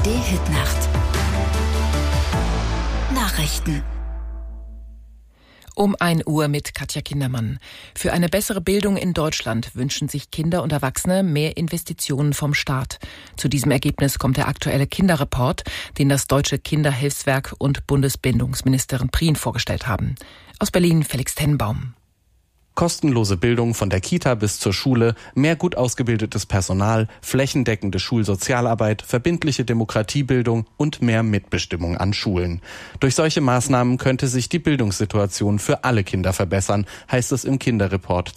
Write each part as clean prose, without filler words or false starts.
ARD-Hitnacht. Nachrichten. Um 1 Uhr mit Katja Kindermann. Für eine bessere Bildung in Deutschland wünschen sich Kinder und Erwachsene mehr Investitionen vom Staat. Zu diesem Ergebnis kommt der aktuelle Kinderreport, den das Deutsche Kinderhilfswerk und Bundesbildungsministerin Prien vorgestellt haben. Aus Berlin Felix Tenbaum. Kostenlose Bildung von der Kita bis zur Schule, mehr gut ausgebildetes Personal, flächendeckende Schulsozialarbeit, verbindliche Demokratiebildung und mehr Mitbestimmung an Schulen. Durch solche Maßnahmen könnte sich die Bildungssituation für alle Kinder verbessern, heißt es im Kinderreport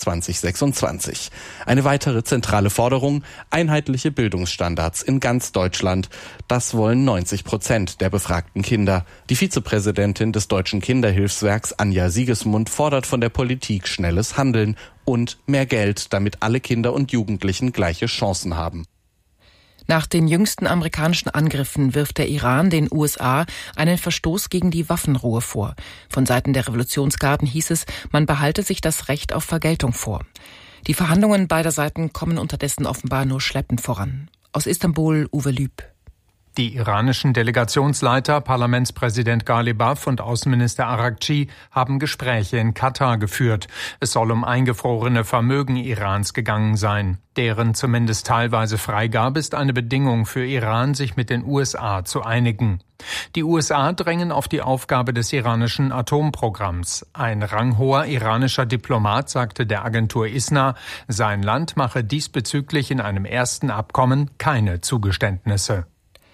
2026. Eine weitere zentrale Forderung: einheitliche Bildungsstandards in ganz Deutschland. Das wollen 90% der befragten Kinder. Die Vizepräsidentin des Deutschen Kinderhilfswerks, Anja Siegesmund, fordert von der Politik schnelles Handeln und mehr Geld, damit alle Kinder und Jugendlichen gleiche Chancen haben. Nach den jüngsten amerikanischen Angriffen wirft der Iran den USA einen Verstoß gegen die Waffenruhe vor. Von Seiten der Revolutionsgarden hieß es, man behalte sich das Recht auf Vergeltung vor. Die Verhandlungen beider Seiten kommen unterdessen offenbar nur schleppend voran. Aus Istanbul, Uwe Lüb. Die iranischen Delegationsleiter, Parlamentspräsident Ghalibaf und Außenminister Araghchi haben Gespräche in Katar geführt. Es soll um eingefrorene Vermögen Irans gegangen sein. Deren zumindest teilweise Freigabe ist eine Bedingung für Iran, sich mit den USA zu einigen. Die USA drängen auf die Aufgabe des iranischen Atomprogramms. Ein ranghoher iranischer Diplomat sagte der Agentur ISNA, sein Land mache diesbezüglich in einem ersten Abkommen keine Zugeständnisse.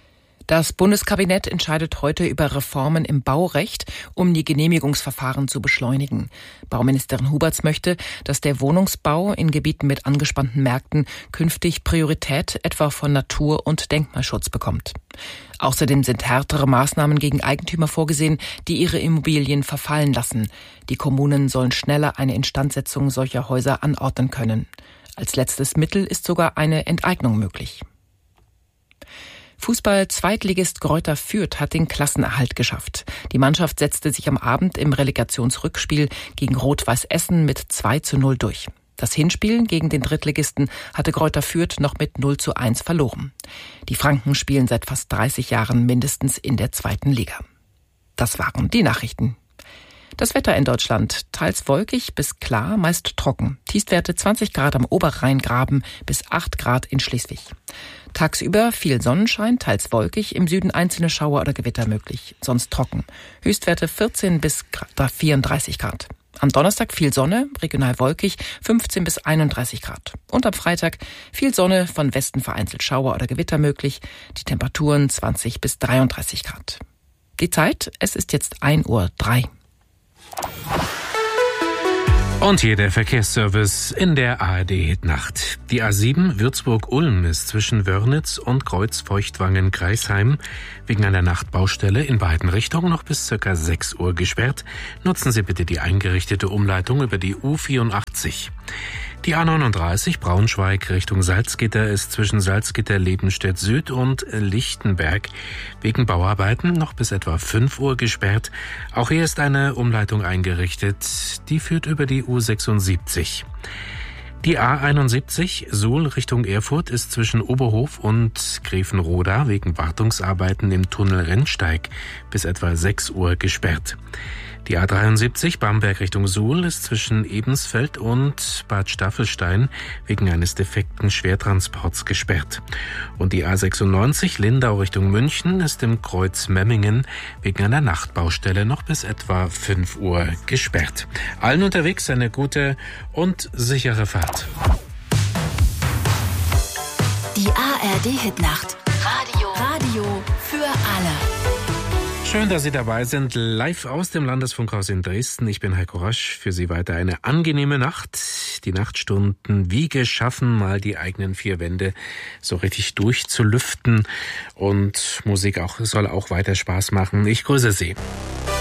Das Bundeskabinett entscheidet heute über Reformen im Baurecht, um die Genehmigungsverfahren zu beschleunigen. Bauministerin Huberts möchte, dass der Wohnungsbau in Gebieten mit angespannten Märkten künftig Priorität etwa von Natur- und Denkmalschutz bekommt. Außerdem sind härtere Maßnahmen gegen Eigentümer vorgesehen, die ihre Immobilien verfallen lassen. Die Kommunen sollen schneller eine Instandsetzung solcher Häuser anordnen können. Als letztes Mittel ist sogar eine Enteignung möglich. Fußball-Zweitligist Greuther Fürth hat den Klassenerhalt geschafft. Die Mannschaft setzte sich am Abend im Relegationsrückspiel gegen Rot-Weiß Essen mit 2:0 durch. Das Hinspiel gegen den Drittligisten hatte Greuther Fürth noch mit 0:1 verloren. Die Franken spielen seit fast 30 Jahren mindestens in der 2. Liga. Das waren die Nachrichten. Das Wetter in Deutschland: teils wolkig bis klar, meist trocken. Tiefstwerte 20 Grad am Oberrheingraben bis 8 Grad in Schleswig. Tagsüber viel Sonnenschein, teils wolkig, im Süden einzelne Schauer oder Gewitter möglich, sonst trocken. Höchstwerte 14 bis 34 Grad. Am Donnerstag viel Sonne, regional wolkig, 15 bis 31 Grad. Und am Freitag viel Sonne, von Westen vereinzelt Schauer oder Gewitter möglich, die Temperaturen 20 bis 33 Grad. Die Zeit: es ist jetzt 1:03 Uhr. Und hier der Verkehrsservice in der ARD-Hitnacht. Die A7 Würzburg-Ulm ist zwischen Wörnitz und Kreuz-Feuchtwangen-Kreisheim wegen einer Nachtbaustelle in beiden Richtungen noch bis ca. 6 Uhr gesperrt. Nutzen Sie bitte die eingerichtete Umleitung über die U84. Die A39 Braunschweig Richtung Salzgitter ist zwischen Salzgitter-Lebenstedt Süd und Lichtenberg wegen Bauarbeiten noch bis etwa 5 Uhr gesperrt. Auch hier ist eine Umleitung eingerichtet, die führt über die U76. Die A71 Suhl Richtung Erfurt ist zwischen Oberhof und Grevenroda wegen Wartungsarbeiten im Tunnel Rennsteig bis etwa 6 Uhr gesperrt. Die A73 Bamberg Richtung Suhl ist zwischen Ebensfeld und Bad Staffelstein wegen eines defekten Schwertransports gesperrt. Und die A96 Lindau Richtung München ist im Kreuz Memmingen wegen einer Nachtbaustelle noch bis etwa 5 Uhr gesperrt. Allen unterwegs eine gute und sichere Fahrt. Die ARD-Hitnacht. Radio für alle. Schön, dass Sie dabei sind, live aus dem Landesfunkhaus in Dresden. Ich bin Heiko Rasch, für Sie weiter eine angenehme Nacht. Die Nachtstunden wie geschaffen, mal die eigenen 4 Wände so richtig durchzulüften. Und Musik soll auch weiter Spaß machen. Ich grüße Sie.